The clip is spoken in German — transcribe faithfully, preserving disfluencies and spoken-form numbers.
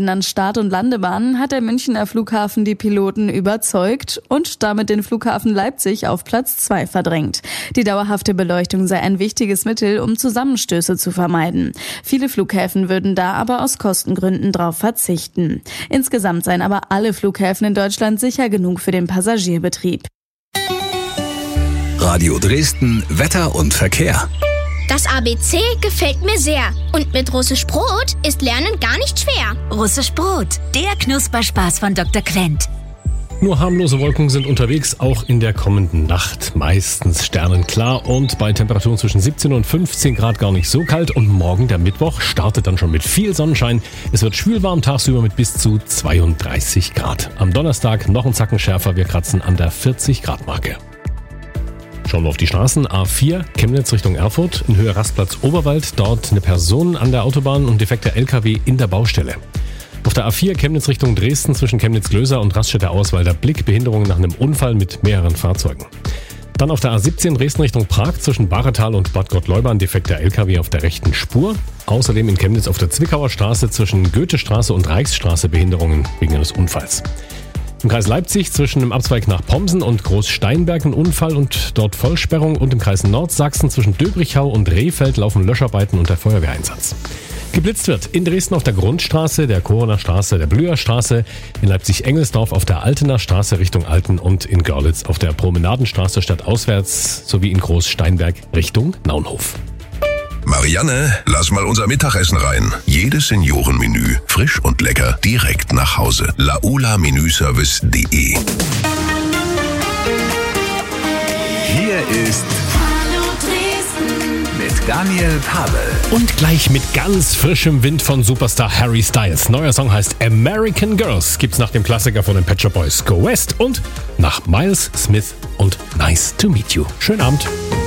Uhrzeiten an Start- und Landebahnen hat der Münchner Flughafen die Piloten überzeugt und damit den Flughafen Leipzig auf Platz zwei verdrängt. Die dauerhafte Beleuchtung sei ein wichtiges Mittel, um Zusammenstöße zu vermeiden. Viele Flughäfen würden da aber aus Kostengründen drauf verzichten. Insgesamt seien aber alle Flughäfen in Deutschland sicher genug für den Passagierbetrieb. Radio Dresden, Wetter und Verkehr. Das A B C gefällt mir sehr. Und mit Russisch Brot ist Lernen gar nicht schwer. Russisch Brot, der Knusperspaß von Doktor Quent. Nur harmlose Wolken sind unterwegs, auch in der kommenden Nacht. Meistens sternenklar und bei Temperaturen zwischen siebzehn und fünfzehn Grad gar nicht so kalt. Und morgen, der Mittwoch, startet dann schon mit viel Sonnenschein. Es wird schwülwarm tagsüber mit bis zu zweiunddreißig Grad. Am Donnerstag noch ein Zacken schärfer, wir kratzen an der vierzig Grad Marke. Schauen wir auf die Straßen. A vier, Chemnitz Richtung Erfurt, in Höhe Rastplatz Oberwald. Dort eine Person an der Autobahn und defekter L K W in der Baustelle. Auf der A vier, Chemnitz Richtung Dresden, zwischen Chemnitz-Glöser und Raststätte-Auswalder Blick, Behinderung nach einem Unfall mit mehreren Fahrzeugen. Dann auf der A siebzehn, Dresden Richtung Prag, zwischen Baretal und Bad Gottleubern, defekter L K W auf der rechten Spur. Außerdem in Chemnitz auf der Zwickauer Straße zwischen Goethestraße und Reichsstraße Behinderungen wegen eines Unfalls. Im Kreis Leipzig zwischen dem Abzweig nach Pomsen und Großsteinberg ein Unfall und dort Vollsperrung, und im Kreis Nordsachsen zwischen Döbrichau und Rehfeld laufen Löscharbeiten und der Feuerwehreinsatz. Geblitzt wird in Dresden auf der Grundstraße, der Koroner Straße, der Blüher Straße, in Leipzig-Engelsdorf auf der Altener Straße Richtung Alten und in Görlitz auf der Promenadenstraße stadtauswärts sowie in Großsteinberg Richtung Naunhof. Marianne, lass mal unser Mittagessen rein. Jedes Seniorenmenü, frisch und lecker, direkt nach Hause. laula Menüservice punkt de. Hier ist Hallo Dresden mit Daniel Pavel. Und gleich mit ganz frischem Wind von Superstar Harry Styles. Neuer Song heißt American Girls. Gibt's nach dem Klassiker von den Pet Shop Boys Go West und nach Miles Smith und Nice to Meet You. Schönen Abend.